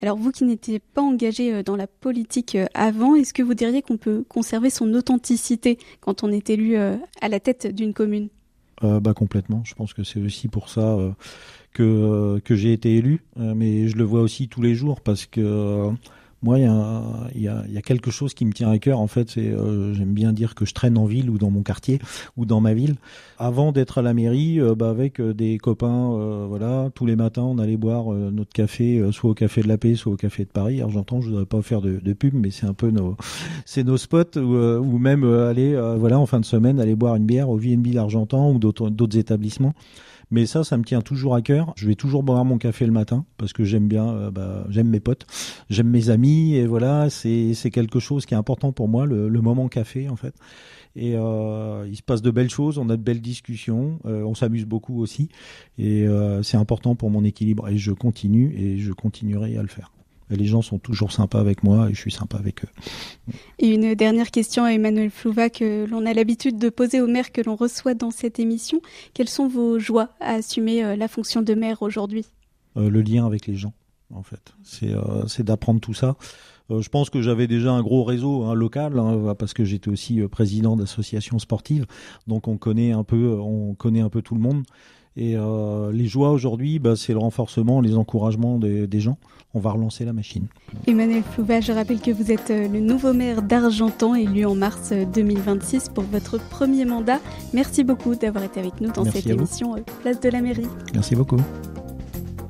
Alors vous qui n'étiez pas engagé dans la politique avant, est-ce que vous diriez qu'on peut conserver son authenticité quand on est élu à la tête d'une commune ? Complètement. Je pense que c'est aussi pour ça que j'ai été élu, mais je le vois aussi tous les jours parce que moi, il y a quelque chose qui me tient à cœur. En fait, j'aime bien dire que je traîne en ville ou dans mon quartier ou dans ma ville. Avant d'être à la mairie, avec des copains, voilà, tous les matins, on allait boire notre café, soit au Café de la Paix, soit au Café de Paris. Alors j'entends, je voudrais pas faire de pub, mais c'est un peu nos spots ou même aller, voilà, en fin de semaine, aller boire une bière au VNB d'Argentan ou d'autres établissements. Mais ça me tient toujours à cœur. Je vais toujours boire mon café le matin parce que j'aime bien, j'aime mes potes, j'aime mes amis et voilà, c'est quelque chose qui est important pour moi, le moment café en fait. Et il se passe de belles choses, on a de belles discussions, on s'amuse beaucoup aussi et c'est important pour mon équilibre et je continue et je continuerai à le faire. Et les gens sont toujours sympas avec moi et je suis sympa avec eux. Et une dernière question à Emmanuel Flouva que l'on a l'habitude de poser aux maires que l'on reçoit dans cette émission. Quelles sont vos joies à assumer la fonction de maire aujourd'hui ? Le lien avec les gens, en fait. C'est d'apprendre tout ça. Je pense que j'avais déjà un gros réseau local, parce que j'étais aussi président d'associations sportives. Donc on connaît un peu tout le monde. Et les joies aujourd'hui, c'est le renforcement, les encouragements des gens. On va relancer la machine. Emmanuel Flouva, je rappelle que vous êtes le nouveau maire d'Argentan, élu en mars 2026 pour votre premier mandat. Merci beaucoup d'avoir été avec nous dans cette émission Place de la Mairie. Merci beaucoup.